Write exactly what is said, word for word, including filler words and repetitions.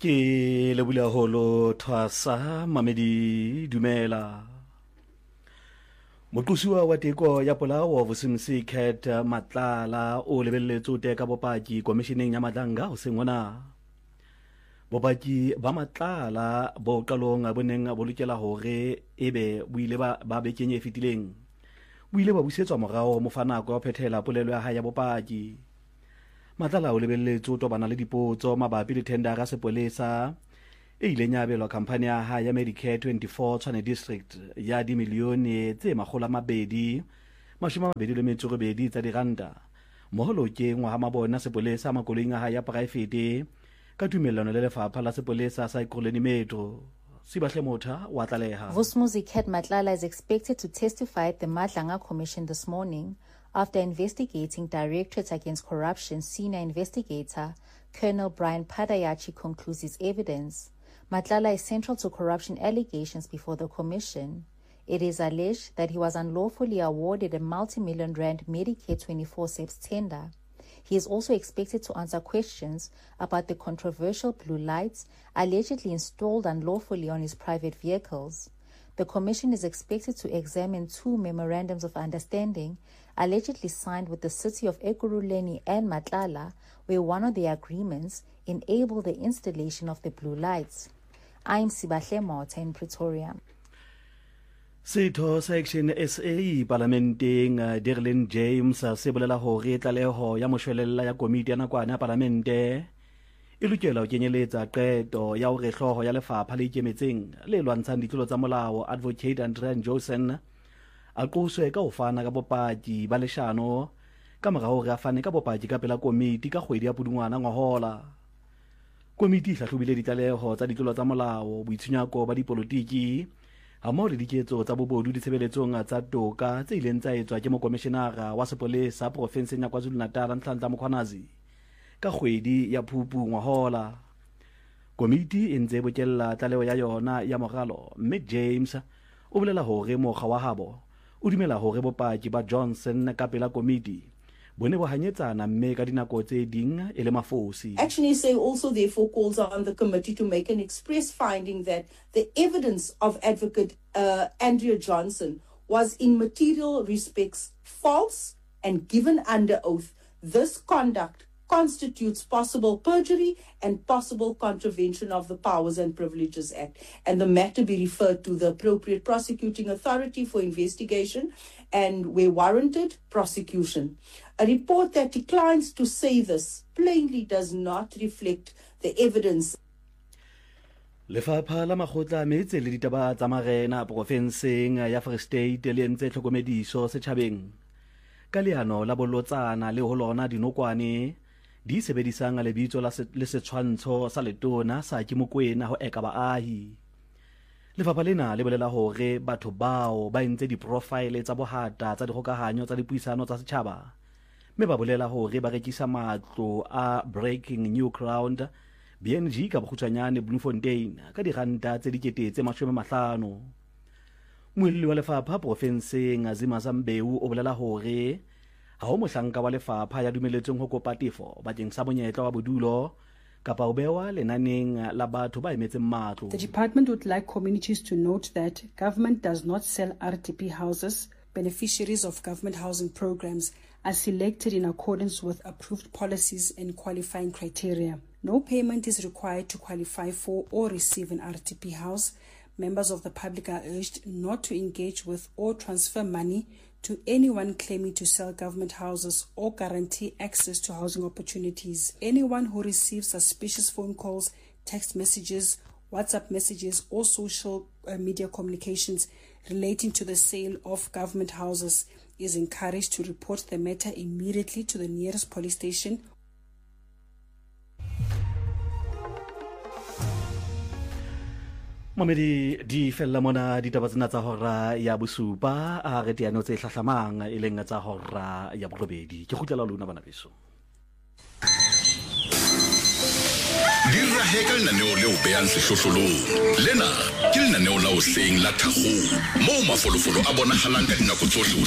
Ke lebula holo thwasa mamedi dumela. Moqosuwa wa teko ya polao Vusimsi Cat Matlala o lebelletse o teka bopaki komisheneng ya Madlanga ho sengwana. Bopaki ba Matlala bo qalong a boneng a bolokela hore ebe buile ba ba bekenye fitileng. Buile ba busetswa morao mo fanako ya phethela polelo ya hae ya bopaki. Matlala o lebelletse o tobana le dipotso mabapi le tendera sepolesa e ile nyabelwa kampanye ya hae ya Medicare twenty-four Tshwane District ya di milione tse makgolo a mabedi mashome a mabedi le metso e robedi tsa diranta moholo ke ngwa ha mabona sepolesa makoloing a hae ya poraefete ka tumellano le lefapha la sepolesa sa Ekurhuleni Metro. Sibahle Motha wa tlaleha. Vusimuzi Cat Matlala is expected to testify at the Madlanga Commission this morning after investigating Directorate Against Corruption senior investigator Colonel Brian Padayachi concludes his evidence. Matlala is central to corruption allegations before the commission. It is alleged that he was unlawfully awarded a multi-million rand Medicare twenty-four S E P S tender. He is also expected to answer questions about the controversial blue lights allegedly installed unlawfully on his private vehicles. The commission is expected to examine two memorandums of understanding allegedly signed with the city of Ekurhuleni and Matlala, where one of the agreements enabled the installation of the blue lights. I'm Sibahle Motha in Pretoria. Setho sa Action S A parlamenteng Derlin James se bolela hore tlaleho ya moshwelella ya komiti ya nakwana ya parlamente e lokela ho kenyeletsa qeto ya hore hloho ya lefapha le ikemetseng le lwantshang ditlolo tsa molao Advocate Andrea Johnson a qoswe ka ho fana ka bopaki ba leshano ka mora hore a fane ka bopaki ka pela komiti ka kgwedi ya Pudungwana ngwahola. Komiti e hlahlobile ditlaleho tsa ditlolo tsa molao boitshunyako ba dipolotiki hammoho le diketso tsa bobodu ditshebeletsong tsa toka tse ileng tsa etswa ke mokomishenara wa sepolesa profenseng ya KwaZulu-Natal Nhlanhla Mkhwanazi ka kgwedi ya Phupu ngwahola. Komiti e ntse bokella tlaleho ya yona ya moralo mme James o bolela hore mokga wa habo o dumela hore bopaki ba Johnson ka pela komiti bone bo hanyetsana mme ka dinako tse ding e le mafosi. Action S A also therefore calls on the committee to make an express finding that the evidence of Advocate uh, Andrea Johnson was in material respects false and given under oath. This conduct constitutes possible perjury and possible contravention of the Powers and Privileges Act, and the matter be referred to the appropriate prosecuting authority for investigation and, where warranted, prosecution. A report that declines to say this plainly does not reflect the evidence. Lefapha la makgotla a metse le ditaba tsa marena profenseng ya Free State le entse tlhokomediso setjhabeng ka leano la bolotsana le ho lona dinokwane di sebedisang lebitso la le setshwantsho sa letona sa Mokoena ho eka baahi. Lefapha lena le bolela hore batho bao ba entse di-profile tsa bohata tsa dikgokahanyo tsa dipuisano tsa setjhaba mme ba bolela hore ba rekisa matlo a Breaking New Ground B N G ka bokgutshwanyane Bloemfontein ka diranta tse dikete tse mashome mahlano. Moelli wa lefapha profenseng Azima Zambeu o bolela hore ha ho mohlanka wa lefapha ya dumeletsweng ho kopa tefo bakeng sa monyetla wa bodulo kapa o bewa lenaneng la batho ba emetseng matlo. The department would like communities to note that government does not sell R D P houses. Beneficiaries of government housing programs are selected in accordance with approved policies and qualifying criteria. No payment is required to qualify for or receive an R D P house. Members of the public are urged not to engage with or transfer money to anyone claiming to sell government houses or guarantee access to housing opportunities. Anyone who receives suspicious phone calls, text messages, WhatsApp messages, or social uh, media communications relating to the sale of government houses is encouraged to report the matter immediately to the nearest police station. Mamedi di fella mona ditaba tsena tsa hora ya bosupa a re tiano tse hlahlamang e leng tsa hora ya borobedi ke khutlela lona bana beso. Dirra heka lenaneo leo behang sehlohlolong lena ke lenaneo la hoseng la Thakgolo moo mafolofolo a bonahalang ka dinako tsohle